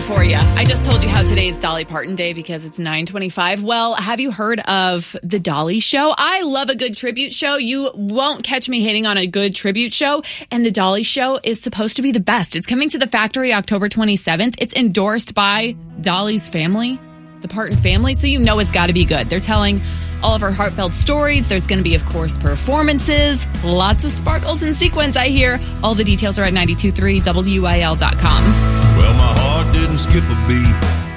for you. I just told you how today is Dolly Parton Day because it's 9:25. Well, have you heard of The Dolly Show? I love a good tribute show. You won't catch me hating on a good tribute show. And The Dolly Show is supposed to be the best. It's coming to the Factory October 27th. It's endorsed by Dolly's family, the Parton family, so you know it's got to be good. They're telling all of her heartfelt stories. There's going to be, of course, performances, lots of sparkles and sequins, I hear. All the details are at 923WIL.com. Well, my heart didn't skip a beat